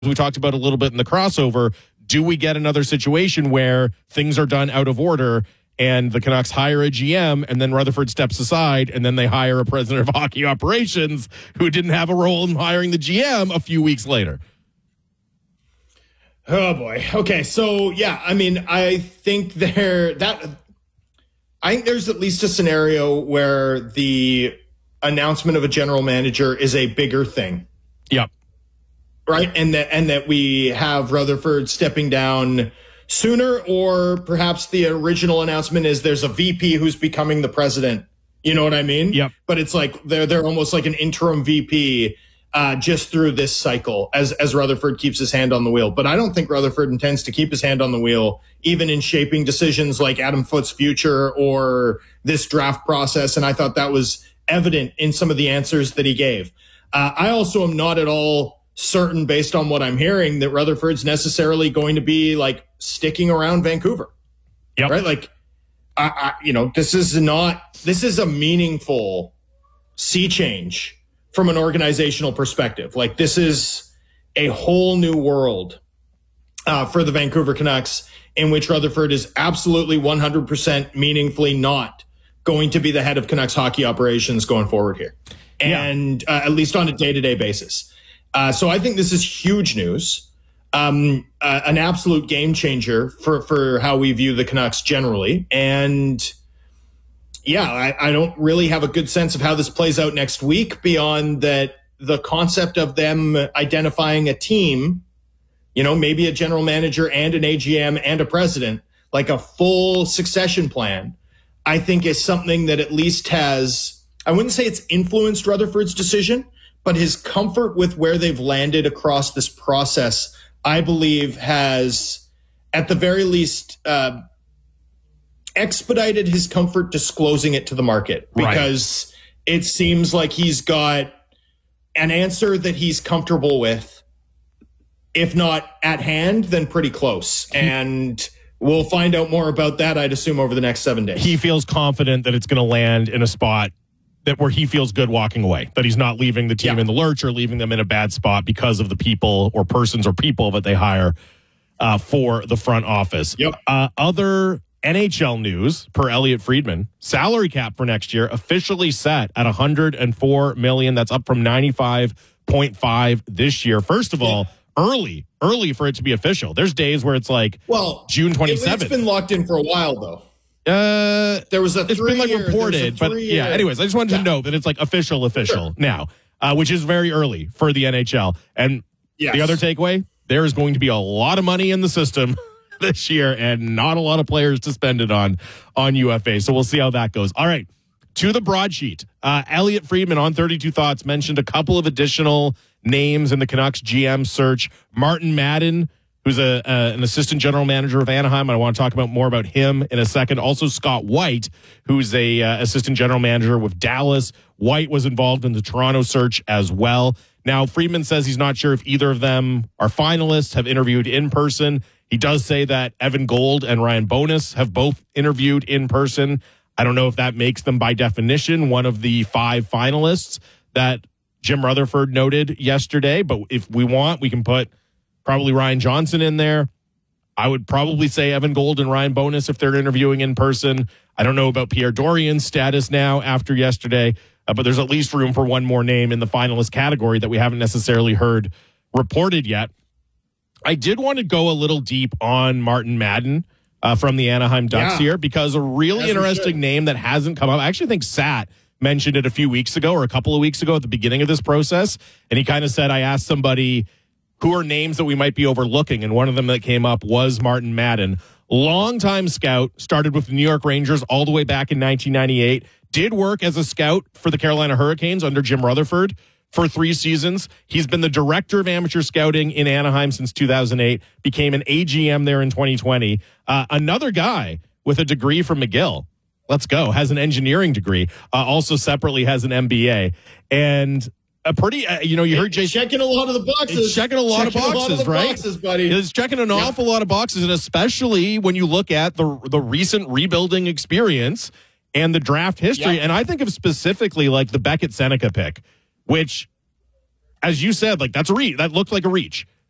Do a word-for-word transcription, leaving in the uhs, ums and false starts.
we talked about a little bit in the crossover, do we get another situation where things are done out of order and the Canucks hire a G M and then Rutherford steps aside and then they hire a president of hockey operations who didn't have a role in hiring the G M a few weeks later? Oh boy. Okay. So yeah, I mean, I think there that I think there's at least a scenario where the announcement of a general manager is a bigger thing. Yep. Right. And that, and that we have Rutherford stepping down sooner, or perhaps the original announcement is there's a V P who's becoming the president. You know what I mean? Yep. But it's like they're, they're almost like an interim V P uh, just through this cycle as, as Rutherford keeps his hand on the wheel. But I don't think Rutherford intends to keep his hand on the wheel, even in shaping decisions like Adam Foote's future or this draft process. And I thought that was evident in some of the answers that he gave. Uh, I also am not at all certain, based on what I'm hearing, that Rutherford's necessarily going to be like sticking around Vancouver. Yep. Right? Like, I, I, you know, this is not, this is a meaningful sea change from an organizational perspective. Like, this is a whole new world uh, for the Vancouver Canucks, in which Rutherford is absolutely one hundred percent meaningfully not going to be the head of Canucks hockey operations going forward here. And yeah. uh, at least on a day-to-day basis. Uh, so I think this is huge news, um, uh, an absolute game changer for, for how we view the Canucks generally. And yeah, I, I don't really have a good sense of how this plays out next week, beyond that the concept of them identifying a team, you know, maybe a general manager and an A G M and a president, like a full succession plan, I think is something that at least has, I wouldn't say it's influenced Rutherford's decision, but his comfort with where they've landed across this process, I believe, has, at the very least, uh, expedited his comfort disclosing it to the market, because right. it seems like he's got an answer that he's comfortable with, if not at hand, then pretty close. And we'll find out more about that, I'd assume, over the next seven days. He feels confident that it's going to land in a spot that where he feels good walking away, that he's not leaving the team yeah. in the lurch or leaving them in a bad spot because of the people or persons or people that they hire uh, for the front office. Yep. Uh, other N H L news, per Elliot Friedman, salary cap for next year officially set at one hundred four million dollars. That's up from ninety-five point five this year. First of all, early, early for it to be official. There's days where it's like well, June twenty-seventh. It's been locked in for a while, though. Uh, there was a it's been like year, reported, but yeah. Anyways, I just wanted yeah. to know that it's like official, official sure. now, uh, which is very early for the N H L. And yes. the other takeaway: there is going to be a lot of money in the system this year, and not a lot of players to spend it on on U F A. So we'll see how that goes. All right, to the broadsheet. Uh, Elliot Friedman on thirty-two Thoughts mentioned a couple of additional names in the Canucks G M search. Martin Madden, who's a, uh, an assistant general manager of Anaheim. I want to talk about more about him in a second. Also, Scott White, who's a uh, assistant general manager with Dallas. White was involved in the Toronto search as well. Now, Friedman says he's not sure if either of them are finalists, have interviewed in person. He does say that Evan Gold and Ryan Bowness have both interviewed in person. I don't know if that makes them, by definition, one of the five finalists that Jim Rutherford noted yesterday. But if we want, we can put probably Ryan Johnson in there. I would probably say Evan Gold and Ryan Bowness if they're interviewing in person. I don't know about Pierre Dorian's status now after yesterday, uh, but there's at least room for one more name in the finalist category that we haven't necessarily heard reported yet. I did want to go a little deep on Martin Madden uh, from the Anaheim Ducks yeah. here, because a really As interesting name that hasn't come up. I actually think Sat mentioned it a few weeks ago or a couple of weeks ago at the beginning of this process. And he kind of said, I asked somebody, who are names that we might be overlooking? And one of them that came up was Martin Madden. Longtime scout, started with the New York Rangers all the way back in nineteen ninety-eight. Did work as a scout for the Carolina Hurricanes under Jim Rutherford for three seasons. He's been the director of amateur scouting in Anaheim since two thousand eight. Became an A G M there in twenty twenty. Uh, another guy with a degree from McGill. Let's go. Has an engineering degree. Uh, also separately has an M B A. And a pretty, uh, you know, you heard Jay checking a lot of the boxes. It's checking a lot checking of boxes, a lot of the right? Boxes, buddy. It's checking an yeah. awful lot of boxes, and especially when you look at the the recent rebuilding experience and the draft history. Yeah. And I think of specifically like the Beckett Seneca pick, which, as you said, like that's a reach. That looked like a reach.